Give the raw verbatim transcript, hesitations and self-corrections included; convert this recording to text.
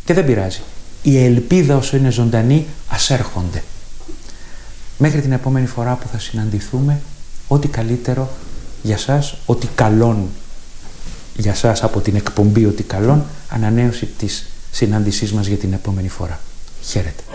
Και δεν πειράζει. Η ελπίδα όσο είναι ζωντανή, ας έρχονται. Μέχρι την επόμενη φορά που θα συναντηθούμε, ό,τι καλύτερο για σας, ό,τι καλόν για σας από την εκπομπή «Ό,τι καλόν», ανανέωση της συνάντησής μας για την επόμενη φορά. Χαίρετε.